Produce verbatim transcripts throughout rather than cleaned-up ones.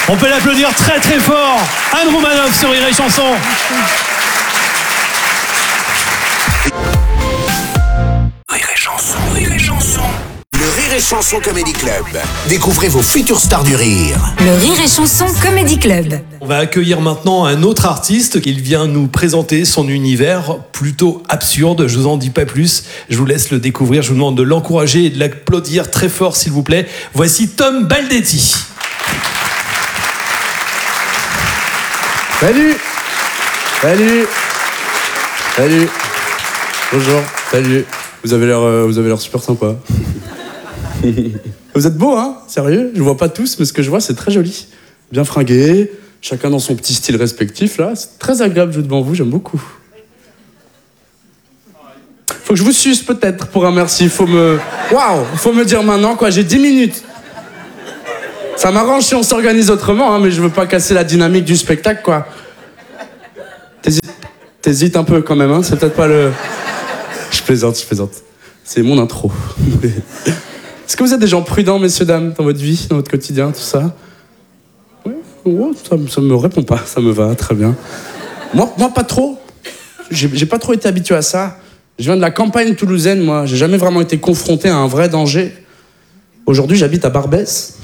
On peut l'applaudir très très fort. Anne Romanoff sur Rire et Chanson. Rire et Chanson, Rire et Chanson. Le Rire et Chanson Comedy Club. Découvrez vos futures stars du rire. Le Rire et Chanson Comedy Club. On va accueillir maintenant un autre artiste. Il vient nous présenter son univers plutôt absurde. Je vous en dis pas plus. Je vous laisse le découvrir. Je vous demande de l'encourager et de l'applaudir très fort, s'il vous plaît. Voici Tom Baldetti. Salut. Salut. Salut. Bonjour. Salut. Vous avez l'air, euh, vous avez l'air super sympa. Vous êtes beaux, hein? Sérieux? Je vois pas tous, mais ce que je vois, c'est très joli. Bien fringué, chacun dans son petit style respectif, là. C'est très agréable de jouer devant vous, j'aime beaucoup. Faut que je vous suce, peut-être, pour un merci. Faut me... Waouh! Faut me dire maintenant, quoi. J'ai dix minutes. Ça m'arrange si on s'organise autrement, hein, mais je veux pas casser la dynamique du spectacle, quoi. T'hésites, T'hésites un peu, quand même, hein? C'est peut-être pas le... Je plaisante, je plaisante. C'est mon intro. Est-ce que vous êtes des gens prudents, messieurs, dames, dans votre vie, dans votre quotidien, tout ça? Oui, ouais, ça, ça me répond pas, ça me va, très bien. Moi, moi pas trop. J'ai, j'ai pas trop été habitué à ça. Je viens de la campagne toulousaine, moi. J'ai jamais vraiment été confronté à un vrai danger. Aujourd'hui, j'habite à Barbès.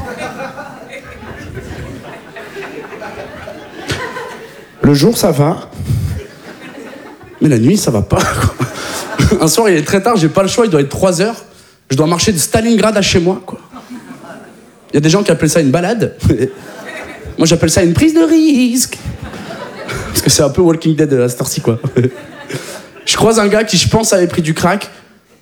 Le jour, ça va. Mais la nuit, ça va pas, quoi. Un soir, il est très tard, j'ai pas le choix, il doit être trois heures. Je dois marcher de Stalingrad à chez moi, quoi. Il y a des gens qui appellent ça une balade. Moi, j'appelle ça une prise de risque. Parce que c'est un peu Walking Dead à cette heure-ci, quoi. Je croise un gars qui, je pense, avait pris du crack.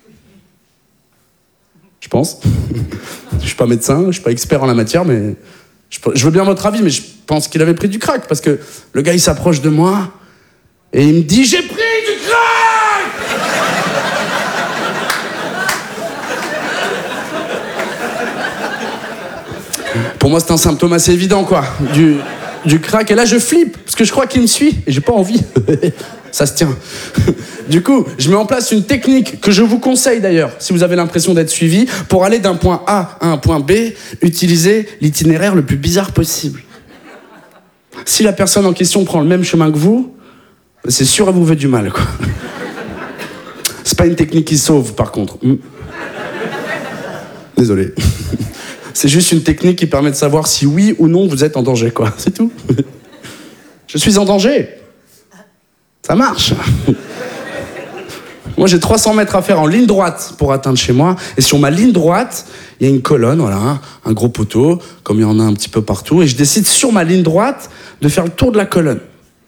Je pense. Je suis pas médecin, je suis pas expert en la matière, mais... Je veux bien votre avis, mais je pense qu'il avait pris du crack. Parce que le gars, il s'approche de moi et il me dit « J'ai pris du crack !» Pour moi, c'est un symptôme assez évident, quoi, du, du crack. Et là, je flippe, parce que je crois qu'il me suit, et j'ai pas envie. Ça se tient. Du coup, je mets en place une technique que je vous conseille d'ailleurs, si vous avez l'impression d'être suivi, pour aller d'un point A à un point B, utilisez l'itinéraire le plus bizarre possible. Si la personne en question prend le même chemin que vous, c'est sûr, elle vous veut du mal, quoi. C'est pas une technique qui sauve, par contre. Désolé. C'est juste une technique qui permet de savoir si oui ou non vous êtes en danger, quoi. C'est tout. Je suis en danger. Ça marche. Moi, j'ai trois cents mètres à faire en ligne droite pour atteindre chez moi. Et sur ma ligne droite, il y a une colonne, voilà, un gros poteau, comme il y en a un petit peu partout. Et je décide sur ma ligne droite de faire le tour de la colonne.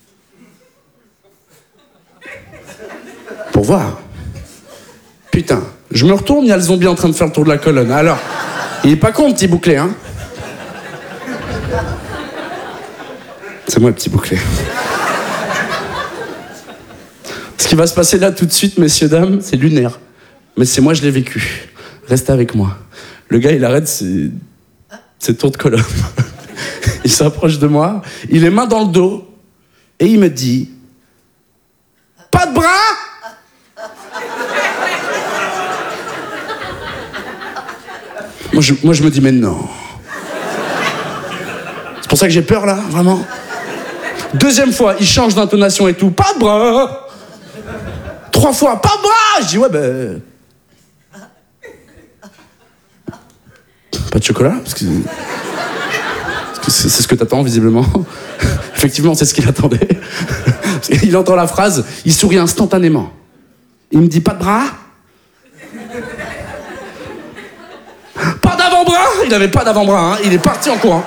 Pour voir. Putain, je me retourne, il y a le zombie en train de faire le tour de la colonne. Alors, il est pas con, le petit bouclé, hein? C'est moi, le petit bouclé. Ce qui va se passer là tout de suite, messieurs, dames, c'est lunaire. Mais c'est moi, je l'ai vécu. Restez avec moi. Le gars, il arrête ses, ses tours de colonne. Il s'approche de moi, il est main dans le dos, et il me dit « Pas de bras !» Moi je, moi, je me dis « Mais non !» C'est pour ça que j'ai peur, là, vraiment. Deuxième fois, il change d'intonation et tout. « Pas de bras !» Trois fois, pas de bras! Je dis, ouais, ben. Pas de chocolat? Parce que. Parce que c'est, c'est ce que t'attends, visiblement. Effectivement, c'est ce qu'il attendait. Il entend la phrase, il sourit instantanément. Il me dit, pas de bras? Pas d'avant-bras? Il n'avait pas d'avant-bras, hein. Il est parti en courant.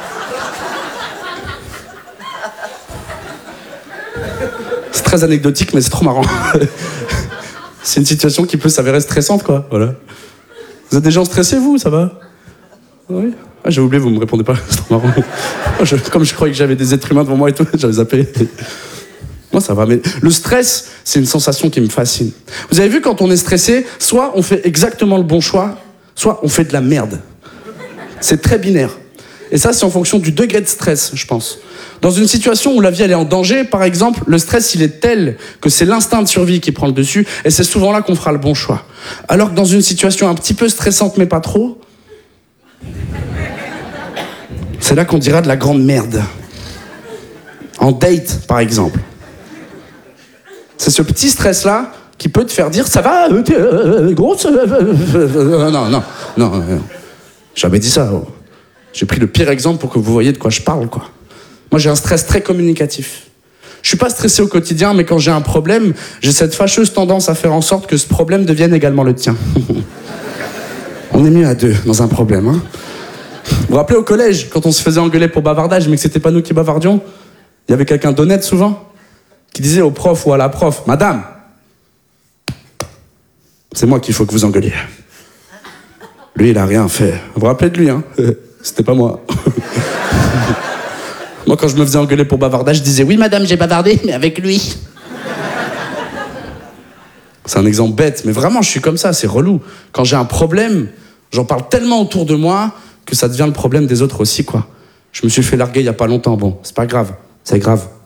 C'est très anecdotique, mais c'est trop marrant. C'est une situation qui peut s'avérer stressante, quoi. Voilà. Vous êtes des gens stressés, vous, ça va? Oui. Ah, j'ai oublié, vous me répondez pas. C'est trop marrant. Je, comme je croyais que j'avais des êtres humains devant moi et tout, j'avais zappé. Moi, ça va, mais le stress, c'est une sensation qui me fascine. Vous avez vu, quand on est stressé, soit on fait exactement le bon choix, soit on fait de la merde. C'est très binaire. Et ça, c'est en fonction du degré de stress, je pense. Dans une situation où la vie elle est en danger, par exemple, le stress il est tel que c'est l'instinct de survie qui prend le dessus, et c'est souvent là qu'on fera le bon choix. Alors que dans une situation un petit peu stressante mais pas trop, C'est là qu'on dira de la grande merde. En date, par exemple. C'est ce petit stress-là qui peut te faire dire « ça va, euh, euh, grosse euh, euh, Non, non, non, non. J'avais dit ça. Oh. J'ai pris le pire exemple pour que vous voyez de quoi je parle, quoi. Moi, j'ai un stress très communicatif. Je suis pas stressé au quotidien, mais quand j'ai un problème, j'ai cette fâcheuse tendance à faire en sorte que ce problème devienne également le tien. On est mieux à deux dans un problème, hein. Vous vous rappelez au collège, quand on se faisait engueuler pour bavardage, mais que c'était pas nous qui bavardions, il y avait quelqu'un d'honnête souvent, qui disait au prof ou à la prof « Madame, c'est moi qu'il faut que vous engueuliez. » Lui, il a rien fait. Vous vous rappelez de lui, hein? C'était pas moi. Moi, quand je me faisais engueuler pour bavardage, je disais « Oui, madame, j'ai bavardé, mais avec lui. » C'est un exemple bête, mais vraiment, je suis comme ça, c'est relou. Quand j'ai un problème, j'en parle tellement autour de moi que ça devient le problème des autres aussi, quoi. Je me suis fait larguer il y a pas longtemps, bon, c'est pas grave, c'est grave.